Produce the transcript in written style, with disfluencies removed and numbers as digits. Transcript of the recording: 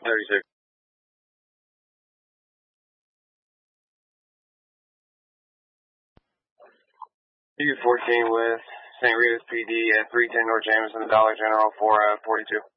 36. U14 with St. Rita's PD at 310 North Jameson, Dollar General for 42.